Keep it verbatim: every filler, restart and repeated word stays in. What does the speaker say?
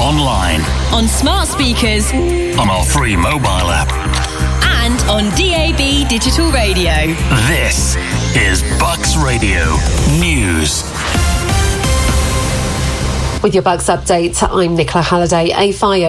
online, on smart speakers, on our free mobile app, and on D A B digital radio. This is Bucks Radio News. With your Bucks update, I'm Nicola Halliday. A fire